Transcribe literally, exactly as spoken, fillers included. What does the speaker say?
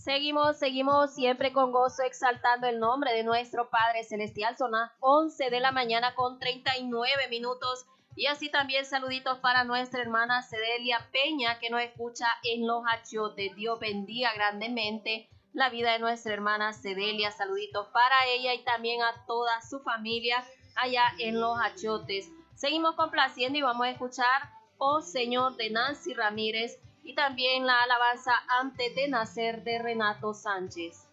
Seguimos, seguimos siempre con gozo exaltando el nombre de nuestro Padre Celestial. Son las once de la mañana con treinta y nueve minutos. Y así también saluditos para nuestra hermana Cedelia Peña, que nos escucha en Los Achiotes. Dios bendiga grandemente la vida de nuestra hermana Cedelia. Saluditos para ella y también a toda su familia allá en Los Achiotes. Seguimos complaciendo y vamos a escuchar Oh Señor de Nancy Ramírez y también la alabanza Antes de Nacer de Renato Sánchez.